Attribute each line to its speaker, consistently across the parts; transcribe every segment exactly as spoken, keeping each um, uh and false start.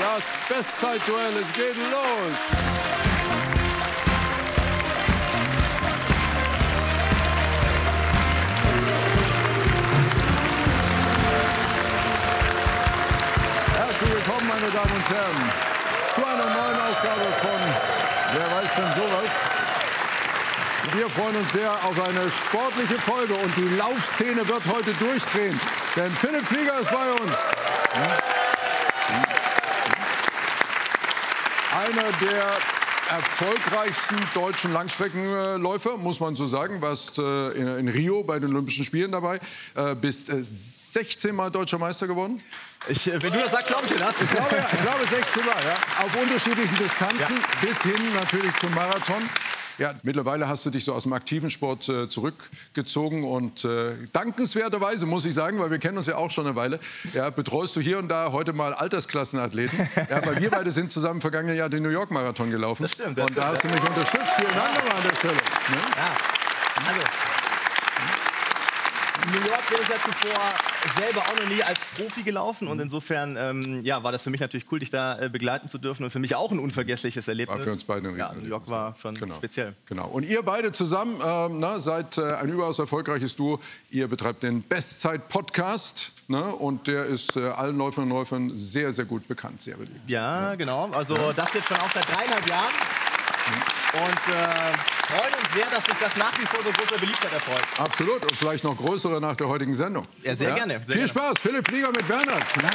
Speaker 1: Das Bestzeitduell, es geht los. Herzlich willkommen, meine Damen und Herren, zu einer neuen Ausgabe von Wer weiß denn sowas? Wir freuen uns sehr auf eine sportliche Folge und die Laufszene wird heute durchdrehen, denn Philipp Flieger ist bei uns. Einer der erfolgreichsten deutschen Langstreckenläufer, muss man so sagen, warst äh, in, in Rio bei den Olympischen Spielen dabei, äh, bist äh, sechzehn Mal deutscher Meister geworden.
Speaker 2: Ich, äh, wenn du das sagst, glaube ich dir das.
Speaker 1: Ich glaube, ja, ich glaube sechzehn Mal, ja. Auf unterschiedlichen Distanzen, ja. Bis hin natürlich zum Marathon. Ja, mittlerweile hast du dich so aus dem aktiven Sport äh, zurückgezogen und äh, dankenswerterweise, muss ich sagen, weil wir kennen uns ja auch schon eine Weile, ja, betreust du hier und da heute mal Altersklassenathleten. Ja, weil wir beide sind zusammen im vergangenen Jahr den New York Marathon gelaufen.
Speaker 2: Das stimmt, das
Speaker 1: und
Speaker 2: stimmt,
Speaker 1: da hast
Speaker 2: ja.
Speaker 1: du mich unterstützt. Vielen Dank nochmal an der Stelle. Ne?
Speaker 2: Ja, also. New York bin ich ja zuvor selber auch noch nie als Profi gelaufen und insofern ähm, ja, war das für mich natürlich cool, dich da äh, begleiten zu dürfen und für mich auch ein unvergessliches Erlebnis.
Speaker 1: War für uns beide ein
Speaker 2: Ja, New York war schon
Speaker 1: genau.
Speaker 2: speziell.
Speaker 1: Genau. Und ihr beide zusammen, ähm, na, seid äh, ein überaus erfolgreiches Duo. Ihr betreibt den Bestzeit-Podcast, ne? Und der ist äh, allen Läuferinnen und Läufern sehr, sehr gut bekannt, sehr beliebt.
Speaker 2: Ja, ja. genau. Also das jetzt schon auch seit dreieinhalb Jahren. Und äh, freuen uns sehr, dass sich das nach wie vor so großer Beliebtheit erfreut.
Speaker 1: Absolut. Und vielleicht noch größere nach der heutigen Sendung.
Speaker 2: Ja, sehr ja? gerne. Sehr
Speaker 1: Viel
Speaker 2: gerne.
Speaker 1: Spaß. Philipp Flieger mit Bernhard.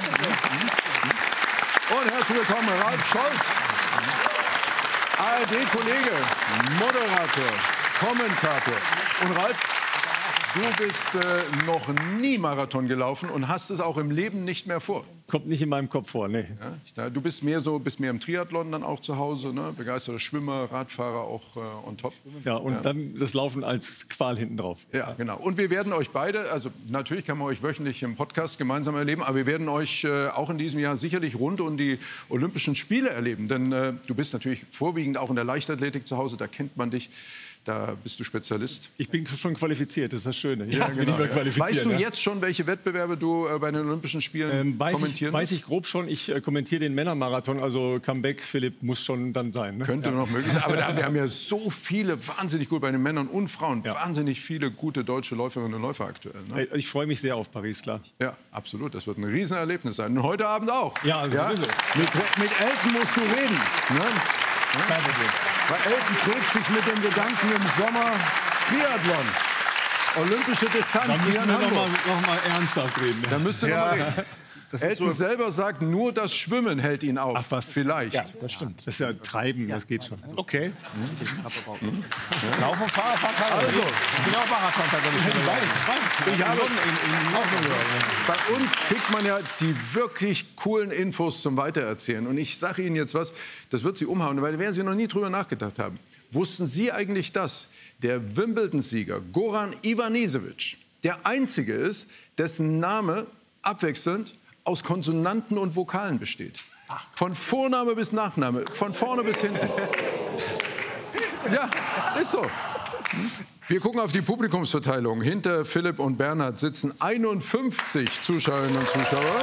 Speaker 1: Und herzlich willkommen, Ralf Scholz. A R D-Kollege, Moderator, Kommentator. Und Ralf, du bist äh, noch nie Marathon gelaufen und hast es auch im Leben nicht mehr vor.
Speaker 3: Kommt nicht in meinem Kopf vor, nee.
Speaker 1: Ja, du bist mehr so, bist mehr im Triathlon dann auch zu Hause, ne? Begeisterter Schwimmer, Radfahrer auch äh, on top.
Speaker 3: Ja, und ja. dann das Laufen als Qual hinten drauf.
Speaker 1: Ja, genau. Und wir werden euch beide, also natürlich kann man euch wöchentlich im Podcast gemeinsam erleben, aber wir werden euch äh, auch in diesem Jahr sicherlich rund um die Olympischen Spiele erleben. Denn äh, du bist natürlich vorwiegend auch in der Leichtathletik zu Hause, da kennt man dich. Da bist du Spezialist.
Speaker 3: Ich bin schon qualifiziert, das ist das Schöne.
Speaker 1: Ja,
Speaker 3: Jetzt
Speaker 1: genau,
Speaker 3: bin ich mal
Speaker 1: ja. Weißt du
Speaker 3: ja.
Speaker 1: jetzt schon, welche Wettbewerbe du äh, bei den Olympischen Spielen
Speaker 3: ähm, weiß
Speaker 1: kommentieren
Speaker 3: ich, weiß ich grob schon. Ich äh, kommentiere den Männermarathon, also Comeback, Philipp, muss schon dann sein. Ne?
Speaker 1: Könnte ja. noch möglich sein. Aber da, wir haben ja so viele, wahnsinnig gut bei den Männern und Frauen,
Speaker 3: ja.
Speaker 1: wahnsinnig viele gute deutsche Läuferinnen und Läufer aktuell. Ne?
Speaker 3: Ich freue mich sehr auf Paris, klar.
Speaker 1: Ja, absolut. Das wird ein Riesenerlebnis sein. Und heute Abend auch.
Speaker 3: Ja, also
Speaker 1: ja?
Speaker 3: sowieso.
Speaker 1: Mit, mit Elton musst du reden. Ne?
Speaker 3: Kein Problem.
Speaker 1: Weil Elton trägt sich mit dem Gedanken im Sommer Triathlon. Olympische Distanz
Speaker 3: Da müssen
Speaker 1: hier in
Speaker 3: wir
Speaker 1: Hamburg.
Speaker 3: noch mal, noch mal ernsthaft reden.
Speaker 1: Da müsst ihr
Speaker 3: ja.
Speaker 1: noch mal reden. Elton so selber sagt, nur das Schwimmen hält ihn auf.
Speaker 3: Ach was?
Speaker 1: Vielleicht.
Speaker 3: Ja, das stimmt. Das ist ja Treiben, das geht schon.
Speaker 4: Okay.
Speaker 1: Mhm.
Speaker 4: Mhm. Lauf und Fahrrad, Fahrrad.
Speaker 1: Also,
Speaker 4: Ich bin auch Marathon.
Speaker 1: Ich habe, bei uns kriegt man ja die wirklich coolen Infos zum Weitererzählen. Und ich sage Ihnen jetzt was, das wird Sie umhauen, weil werden Sie noch nie drüber nachgedacht haben. Wussten Sie eigentlich, dass der Wimbledon-Sieger Goran Ivanisevic der Einzige ist, dessen Name abwechselnd aus Konsonanten und Vokalen besteht? Von Vorname bis Nachname, von vorne bis hinten. Ja, ist so. Wir gucken auf die Publikumsverteilung. Hinter Philipp und Bernhard sitzen einundfünfzig Zuschauerinnen und Zuschauer.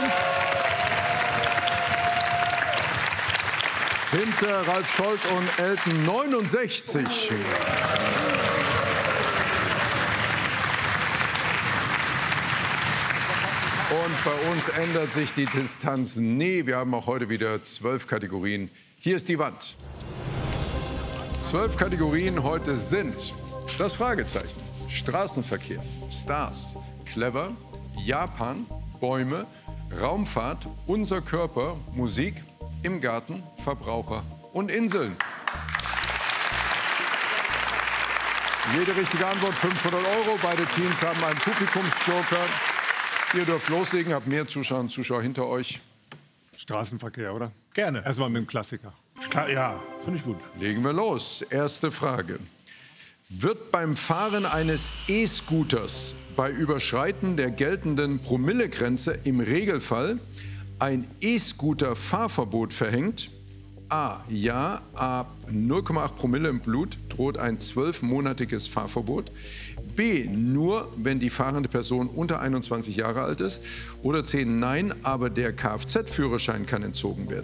Speaker 1: Hinter Ralf Scholz und Elton neunundsechzig. Und bei uns ändert sich die Distanz nie. Wir haben auch heute wieder zwölf Kategorien. Hier ist die Wand. Zwölf Kategorien heute sind das Fragezeichen, Straßenverkehr, Stars, Clever, Japan, Bäume, Raumfahrt, unser Körper, Musik, im Garten, Verbraucher und Inseln. Jede richtige Antwort fünfhundert Euro. Beide Teams haben einen Publikumsjoker. Ihr dürft loslegen, habt mehr Zuschauer und Zuschauer hinter euch.
Speaker 3: Straßenverkehr, oder?
Speaker 4: Gerne.
Speaker 3: Erstmal mit dem Klassiker.
Speaker 4: Ja, finde ich gut.
Speaker 1: Legen wir los. Erste Frage. Wird beim Fahren eines E-Scooters bei Überschreiten der geltenden Promillegrenze im Regelfall ein E-Scooter-Fahrverbot verhängt? A. Ja, ab null Komma acht Promille im Blut droht ein zwölfmonatiges Fahrverbot. B. Nur, wenn die fahrende Person unter einundzwanzig Jahre alt ist. Oder C. Nein, aber der Kfz-Führerschein kann entzogen werden.